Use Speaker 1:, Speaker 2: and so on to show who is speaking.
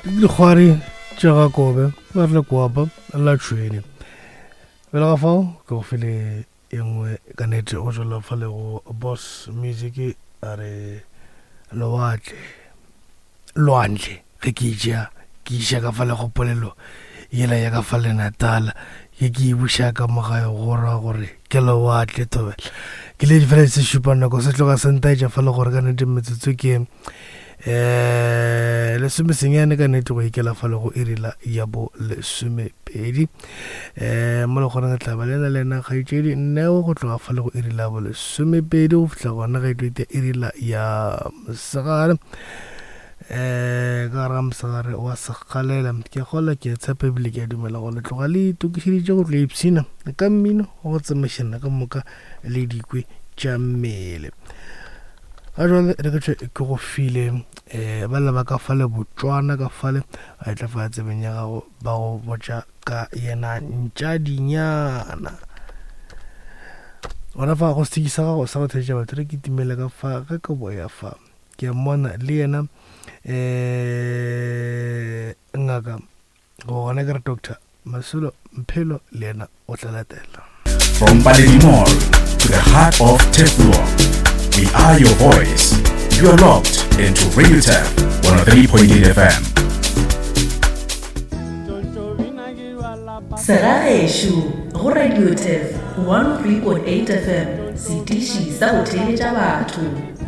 Speaker 1: Khwari tša Kobe ba re kwapa la tšhwene bela ga fao ke go file engwe ka nete go tšwela fa le go Boss Music a re lwantle ge ke iša ka fa le kgopolelo yela ya ka fa le Natala ke buša ka mogae go ra gore ke lewatle tobela ke le difela se šupa nako se tloga sentaetša fa le gore ka nete metsotso ke lesome senyane ka nete go ikela fa le go irila ya bo lesome pedi mo le kgona tla ba lena kgaitšedi nneo go tloga fa le go irila bo lesome pedi go fihla gona ga itoita irila ya mosegare ka ra mosegare wa sekgalela ke gola ke tshepa ebile ke a dumela go le tloga le itokišeditše go tlo ipsina ka mmino go tsamaišana ka moka le dikwe tša mmele ga jwale re ke go file ba le ba ka fale Botswana ka fale a tla fa tsebeng ya gago ba go botša ka yena ntšadinyana gona fa go sekisa gago sa go thetša batho re ke timele ka fa ge ke boya fa ke mmona le yena ngaka go gona ke re Dr. Masolo Mphelo le yena o tla latela.
Speaker 2: From Baledi Mall to the heart of Teflon, we are your voice. You are locked into Radio Tap 103.8 FM.
Speaker 3: Sarageshu go Radio Tap 103.8 FM. Sitishi sa go theletša batho.